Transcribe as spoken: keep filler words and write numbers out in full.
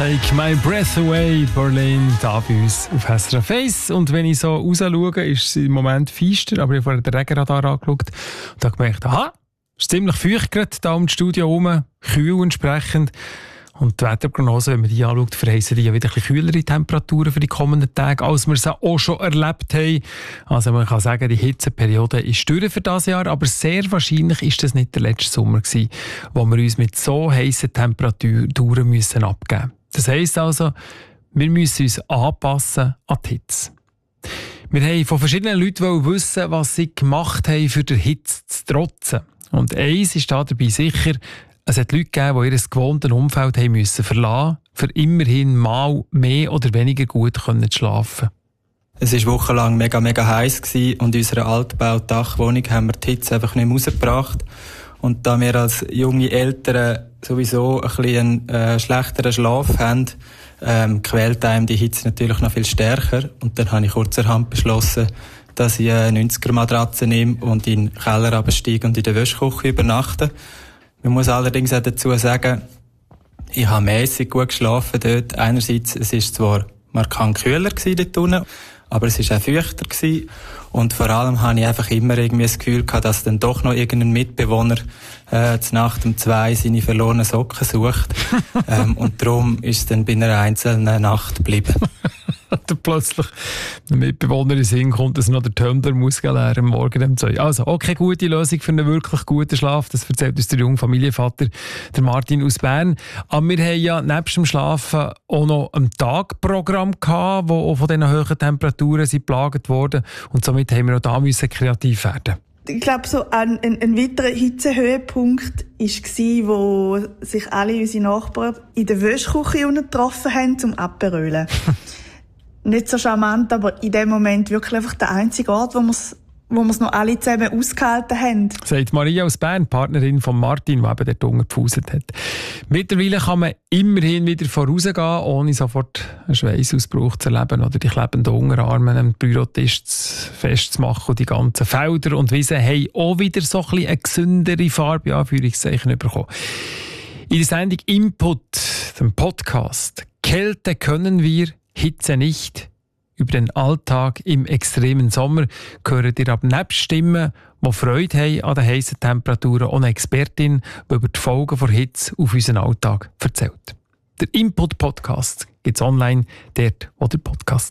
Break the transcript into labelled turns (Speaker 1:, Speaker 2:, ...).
Speaker 1: Take My Breath Away, Berlin, da bei uns auf S R F eins. Und wenn ich so raus schaue, ist es im Moment feister, aber ich habe vorhin den Regenradar angeschaut und habe gemerkt, aha, es ist ziemlich feucht gerade da im Studio herum, kühl entsprechend. Und die Wetterprognose, wenn man die anschaut, verheißen die ja wieder ein bisschen kühlere Temperaturen für die kommenden Tage, als wir es auch schon erlebt haben. Also man kann sagen, die Hitzeperiode ist durch für dieses Jahr, aber sehr wahrscheinlich ist das nicht der letzte Sommer gewesen, wo wir uns mit so heissen Temperaturen müssen abgeben müssen. Das heisst also, wir müssen uns anpassen an die Hitze. Wir haben von verschiedenen Leuten wissen, was sie gemacht haben, für die Hitze zu trotzen. Und eins ist da dabei sicher, es hat Leute gegeben, die ihr gewohntes Umfeld haben müssen verlassen, für immerhin mal mehr oder weniger gut zu schlafen.
Speaker 2: Es war wochenlang mega, mega heiß gewesen und in unserer Altbau-Dachwohnung haben wir die Hitze einfach nicht mehr rausgebracht. Und da wir als junge Eltern sowieso ein bisschen einen äh, schlechteren Schlaf haben, ähm, quält einem die Hitze natürlich noch viel stärker. Und dann habe ich kurzerhand beschlossen, dass ich eine neunziger-Matratze nehme und in den Keller runtersteige und in der Wäschküche übernachte. Man muss allerdings auch dazu sagen, ich habe mässig gut geschlafen dort. Einerseits, es ist zwar markant kühler gewesen dort unten, aber es ist auch feuchter gewesen. Und vor allem habe ich einfach immer irgendwie das Gefühl gehabt, dass dann doch noch irgendein Mitbewohner äh, zur Nacht um zwei seine verlorenen Socken sucht. ähm, und darum ist es dann bei einer einzelnen Nacht geblieben.
Speaker 1: Und plötzlich ein Mitbewohner in den Sinn kommt, dass noch der Tumbler muss leer am Morgen um zwei. Also, okay, gute Lösung für einen wirklich guten Schlaf. Das erzählt uns der junge Familienvater, der Martin aus Bern. Aber wir haben ja nebst dem Schlafen auch noch ein Tagprogramm gehabt, das auch von diesen hohen Temperaturen sind geplagt wurde. Und somit haben wir auch da müssen kreativ werden.
Speaker 3: Ich glaube, so ein, ein, ein weiterer Hitzehöhepunkt war, wo sich alle unsere Nachbarn in der Wäschküche getroffen haben, zum Aperölen. Nicht so charmant, aber in dem Moment wirklich einfach der einzige Ort, wo wir es wo wir's noch alle zusammen ausgehalten haben. Sagt
Speaker 1: Maria aus Bern, Partnerin von Martin, der eben dort unten gepfuset hat. Mittlerweile kann man immerhin wieder vorausgehen, ohne sofort einen Schweißausbruch zu erleben oder die klebenden Unterarme am Bürotisch festzumachen. Und die ganzen Felder und Wiesen haben auch wieder so ein bisschen eine gesündere Farbe, Anführungszeichen, bekommen. In der Sendung Input, dem Podcast «Kälte können wir, Hitze nicht». Über den Alltag im extremen Sommer hören ihr ab nebst Stimmen, die Freude haben an den heissen Temperaturen, auch eine Expertin, die über die Folgen der Hitze auf unseren Alltag erzählt. Der Input-Podcast gibt es online, dort wo der Podcast